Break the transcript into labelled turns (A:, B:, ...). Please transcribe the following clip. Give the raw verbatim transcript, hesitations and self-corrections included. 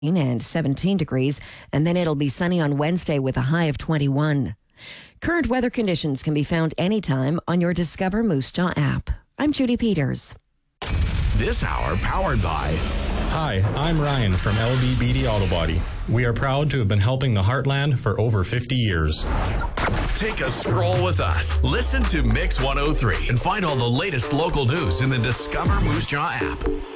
A: and seventeen degrees, and then it'll be sunny on Wednesday with a high of twenty-one. Current weather conditions can be found anytime on your Discover Moose Jaw app. I'm Judy Peters.
B: This hour powered by...
C: Hi, I'm Ryan from L B B D Auto Body. We are proud to have been helping the Heartland for over fifty years.
B: Take a stroll with us. Listen to Mix one oh three and find all the latest local news in the Discover Moose Jaw app.